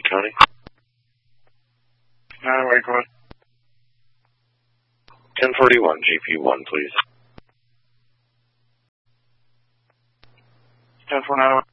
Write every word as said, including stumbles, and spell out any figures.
County. Uh, wait, go ahead. ten forty-one, G P one, please. ten forty-nine.